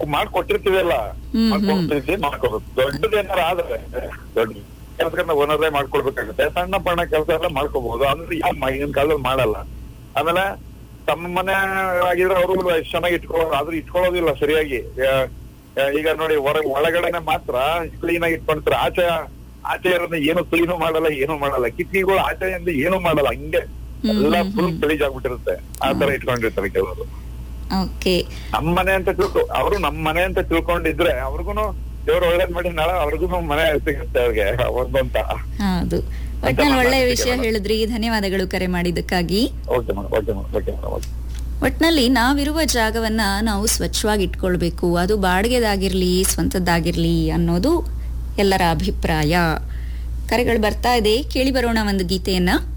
ಮಾಡ್ಕೊಟ್ಟಿರ್ತೀವಲ್ಲ, ಮಾಡ್ಕೋಬೇಕು. ದೊಡ್ಡದೇನಾರ ಆದ್ರೆ ದೊಡ್ಡ ಕೆಲಸಗಳನ್ನ ಓನರೇ ಮಾಡ್ಕೊಡ್ಬೇಕಾಗುತ್ತೆ. ಸಣ್ಣ ಪಣ್ಣ ಕೆಲಸ ಎಲ್ಲ ಮಾಡ್ಕೋಬಹುದು, ಅಂದ್ರೆ ಈಗಿನ ಕಾಲದಲ್ಲಿ ಮಾಡಲ್ಲ. ಆಮೇಲೆ ತಮ್ಮ ಮನೆ ಆಗಿದ್ರೆ ಅವರು ಎಷ್ಟು ಚೆನ್ನಾಗಿ ಇಟ್ಕೊಳ್ಳೋದು, ಆದ್ರೂ ಇಟ್ಕೊಳ್ಳೋದಿಲ್ಲ ಸರಿಯಾಗಿ. ಈಗ ನೋಡಿ ಒಳಗಡೆನೆ ಮಾತ್ರ ಕ್ಲೀನ್ ಆಗಿ ಇಟ್ಕೊಂಡ್ತಾರೆ, ಆಚೆ ಇರೋದನ್ನ ಏನು ಕ್ಲೀನು ಮಾಡಲ್ಲ, ಏನು ಮಾಡಲ್ಲ. ಕಿಟಕಿಗಳು ಆಚೆಯಿಂದ ಏನು ಮಾಡಲ್ಲ, ಹಿಂಗೆ ಎಲ್ಲ ಫುಲ್ ಗಲೀಜ್ ಆಗ್ಬಿಟ್ಟಿರುತ್ತೆ. ಆ ತರ ಇಟ್ಕೊಂಡಿರ್ತಾರೆ ಕೆಲವರು. ನಮ್ಮ ಮನೆ ಅಂತ ಅವರು ನಮ್ಮ ಮನೆ ಅಂತ ತಿಳ್ಕೊಂಡಿದ್ರೆ ಅವ್ರಿಗೂನು ದೇವ್ರು ಒಳ್ಳೇದ್ ಮಾಡಿ ನಾಳೆ ಅವ್ರಿಗೂ ಮನೆ ಸಿಗುತ್ತೆ ಅವ್ರಿಗೆ ಅವ್ರದ್ದು ಅಂತ. ಹೌದು, ಒಟ್ನಲ್ಲಿ ಒಳ್ಳೆಯ ವಿಷಯ ಹೇಳಿದ್ರಿ. ಧನ್ಯವಾದಗಳು ಕರೆ ಮಾಡಿದ್ದಕ್ಕಾಗಿ. ಒಟ್ನಲ್ಲಿ ನಾವಿರುವ ಜಾಗವನ್ನ ನಾವು ಸ್ವಚ್ಛವಾಗಿ ಇಟ್ಕೊಳ್ಬೇಕು. ಅದು ಬಾಡಿಗೆದಾಗಿರ್ಲಿ ಸ್ವಂತದ್ದಾಗಿರ್ಲಿ ಅನ್ನೋದು ಎಲ್ಲರ ಅಭಿಪ್ರಾಯ. ಕರೆಗಳು ಬರ್ತಾ ಇದೆ, ಕೇಳಿ ಬರೋಣ ಒಂದು ಗೀತೆಯನ್ನ.